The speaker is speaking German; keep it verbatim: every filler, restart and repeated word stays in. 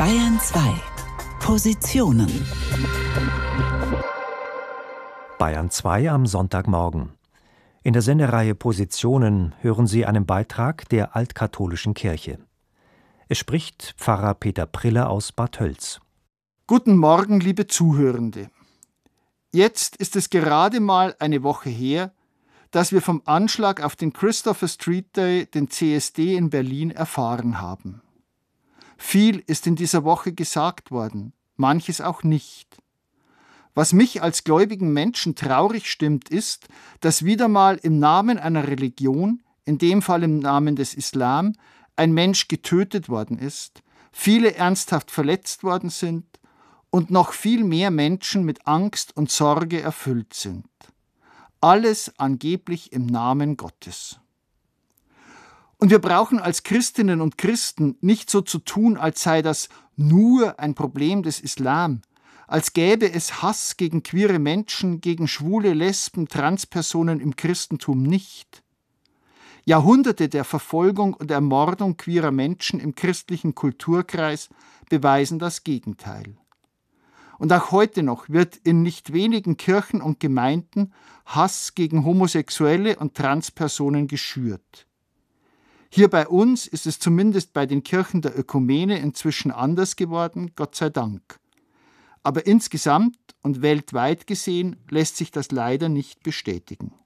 Bayern zwei. Positionen. Bayern zwei am Sonntagmorgen. In der Sendereihe Positionen hören Sie einen Beitrag der Altkatholischen Kirche. Es spricht Pfarrer Peter Priller aus Bad Tölz. Guten Morgen, liebe Zuhörende. Jetzt ist es gerade mal eine Woche her, dass wir vom Anschlag auf den Christopher Street Day, den C S D in Berlin, erfahren haben. Viel ist in dieser Woche gesagt worden, manches auch nicht. Was mich als gläubigen Menschen traurig stimmt, ist, dass wieder mal im Namen einer Religion, in dem Fall im Namen des Islam, ein Mensch getötet worden ist, viele ernsthaft verletzt worden sind und noch viel mehr Menschen mit Angst und Sorge erfüllt sind. Alles angeblich im Namen Gottes. Und wir brauchen als Christinnen und Christen nicht so zu tun, als sei das nur ein Problem des Islam, als gäbe es Hass gegen queere Menschen, gegen Schwule, Lesben, Transpersonen im Christentum nicht. Jahrhunderte der Verfolgung und Ermordung queerer Menschen im christlichen Kulturkreis beweisen das Gegenteil. Und auch heute noch wird in nicht wenigen Kirchen und Gemeinden Hass gegen Homosexuelle und Transpersonen geschürt. Hier bei uns ist es zumindest bei den Kirchen der Ökumene inzwischen anders geworden, Gott sei Dank. Aber insgesamt und weltweit gesehen lässt sich das leider nicht bestätigen.